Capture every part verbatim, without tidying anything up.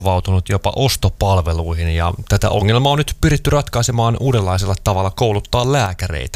vautunut jopa ostopalveluihin ja tätä ongelmaa on nyt pyritty ratkaisemaan uudenlaisella tavalla kouluttaa lääkäreitä.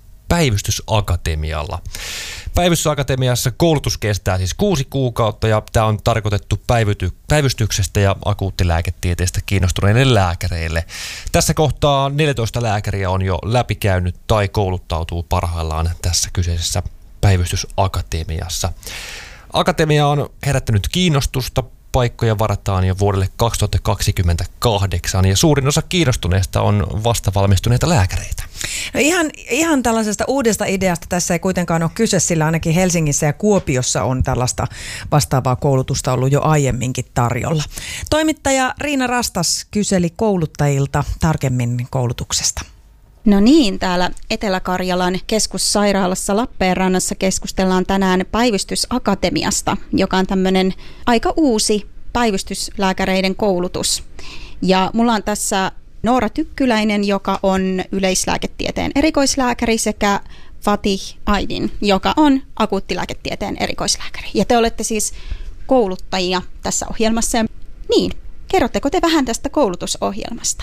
Päivystysakatemialla. Päivystysakatemiassa koulutus kestää siis kuusi kuukautta ja tämä on tarkoitettu päivity, päivystyksestä ja akuuttilääketieteestä kiinnostuneille lääkäreille. Tässä kohtaa neljätoista lääkäriä on jo läpikäynyt tai kouluttautuu parhaillaan tässä kyseisessä päivystysakatemiassa. Akatemia on herättänyt kiinnostusta. Paikkoja varataan jo vuodelle kaksituhattakaksikymmentäkahdeksan ja suurin osa kiinnostuneista on vastavalmistuneita lääkäreitä. No ihan, ihan tällaisesta uudesta ideasta tässä ei kuitenkaan ole kyse, sillä ainakin Helsingissä ja Kuopiossa on tällaista vastaavaa koulutusta ollut jo aiemminkin tarjolla. Toimittaja Riina Rastas kyseli kouluttajilta tarkemmin koulutuksesta. No niin, täällä Etelä-Karjalan keskussairaalassa Lappeenrannassa keskustellaan tänään Päivystysakatemiasta, joka on tämmöinen aika uusi päivystyslääkäreiden koulutus. Ja mulla on tässä Noora Tykkyläinen, joka on yleislääketieteen erikoislääkäri, sekä Fatih Aydin, joka on akuuttilääketieteen erikoislääkäri. Ja te olette siis kouluttajia tässä ohjelmassa. Niin, kerrotteko te vähän tästä koulutusohjelmasta?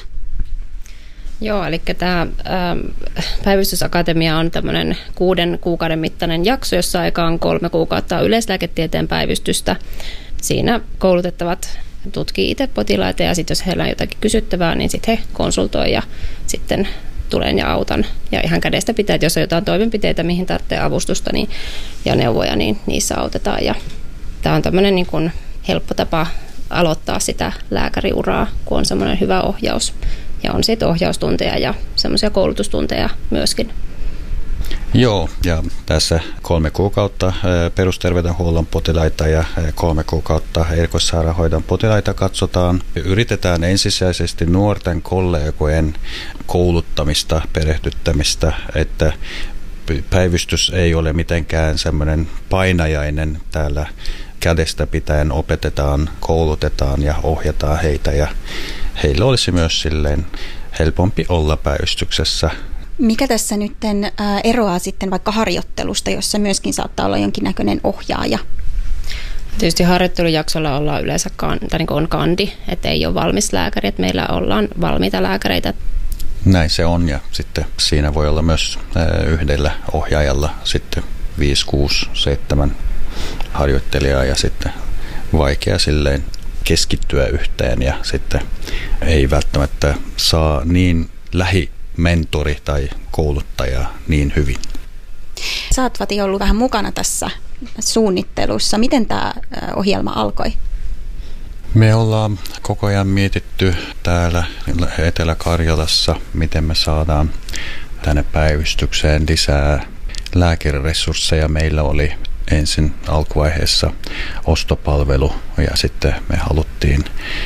Joo, eli tämä päivystysakatemia on tämmöinen kuuden kuukauden mittainen jakso, jossa aika on kolme kuukautta yleislääketieteen päivystystä. Siinä koulutettavat tutkii itse potilaita ja sitten jos heillä on jotakin kysyttävää, niin sitten he konsultoi ja sitten tulen ja autan. Ja ihan kädestä pitää, että jos on jotain toimenpiteitä, mihin tarvitsee avustusta niin, ja neuvoja, niin niissä autetaan. Ja tämä on tämmöinen niin kuin helppo tapa aloittaa sitä lääkäriuraa, kun on semmoinen hyvä ohjaus. Ja on sitten ohjaustunteja ja semmoisia koulutustunteja myöskin. Joo, ja tässä kolme kuukautta perusterveydenhuollon potilaita ja kolme kuukautta erikoissairaanhoidon potilaita katsotaan. Yritetään ensisijaisesti nuorten kollegojen kouluttamista, perehdyttämistä, että päivystys ei ole mitenkään semmoinen painajainen täällä. Kädestä pitäen opetetaan, koulutetaan ja ohjataan heitä ja heillä olisi myös silleen helpompi olla päivystyksessä. Mikä tässä nyt eroaa sitten vaikka harjoittelusta, jossa myöskin saattaa olla jonkinnäköinen ohjaaja? Tietysti harjoittelujaksolla ollaan yleensä kan, tai niin kuin on kandi, että ei ole valmis lääkäri, että meillä ollaan valmiita lääkäreitä. Näin se on ja sitten siinä voi olla myös yhdellä ohjaajalla sitten viisi, kuusi, seitsemän harjoittelijaa ja sitten vaikea silleen keskittyä yhteen ja sitten ei välttämättä saa niin lähimentori tai kouluttaja niin hyvin. Sä oot, Vati, ollut vähän mukana tässä suunnittelussa. Miten tämä ohjelma alkoi? Me ollaan koko ajan mietitty täällä Etelä-Karjalassa, miten me saadaan tänne päivystykseen lisää lääkäriresursseja. Meillä oli ensin alkuvaiheessa ostopalvelu ja sitten me haluttiin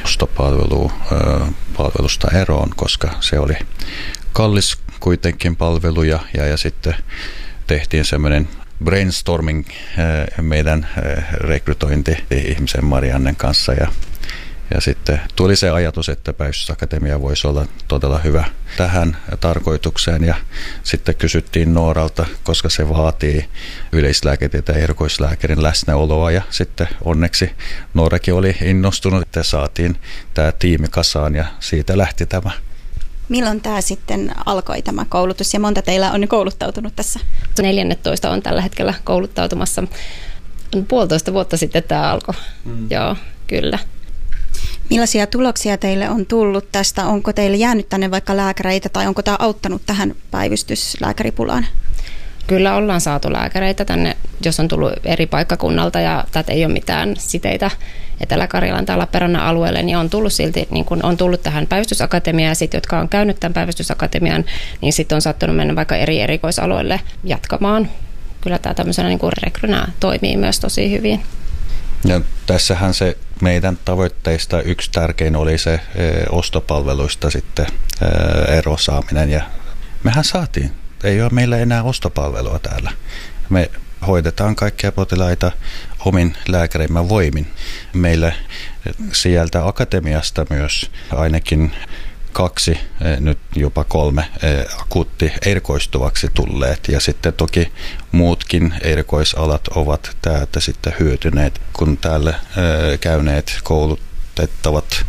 ostopalvelusta eroon, koska se oli kallis kuitenkin palvelu ja, ja, ja sitten tehtiin semmoinen brainstorming meidän rekrytointi-ihmisen Mariannen kanssa ja Ja sitten tuli se ajatus, että Päivystysakatemia voisi olla todella hyvä tähän tarkoitukseen. Ja sitten kysyttiin Nooralta, koska se vaatii yleislääketieteen ja erikoislääkärin läsnäoloa. Ja sitten onneksi Noorakin oli innostunut, että saatiin tämä tiimi kasaan ja siitä lähti tämä. Milloin tämä sitten alkoi tämä koulutus ja monta teillä on kouluttautunut tässä? neljätoista on tällä hetkellä kouluttautumassa. Puolitoista vuotta sitten tämä alkoi. Mm. Joo, kyllä. Millaisia tuloksia teille on tullut tästä? Onko teille jäänyt tänne vaikka lääkäreitä tai onko tämä auttanut tähän päivystyslääkäripulaan? Kyllä ollaan saatu lääkäreitä tänne, jos on tullut eri paikkakunnalta ja tätä ei ole mitään siteitä Etelä-Karjalan tai Lappeenrannan alueelle, niin on tullut silti, niin kun on tullut tähän päivystysakatemiaan ja sitten, jotka on käynyt tämän päivystysakatemian, niin sitten on saattanut mennä vaikka eri erikoisalueille jatkamaan. Kyllä tämä tämmöisenä niin kuin rekrynä toimii myös tosi hyvin. Ja tässähän se meidän tavoitteista yksi tärkein oli se e, ostopalveluista sitten e, erosaaminen ja mehän saatiin. Ei ole meillä enää ostopalvelua täällä. Me hoidetaan kaikkia potilaita omin lääkärimme voimin. Meillä sieltä akatemiasta myös ainakin kaksi, nyt jopa kolme akuutti erikoistuvaksi tulleet ja sitten toki muutkin erikoisalat ovat täältä sitten hyötyneet, kun täällä käyneet koulut koulutettavat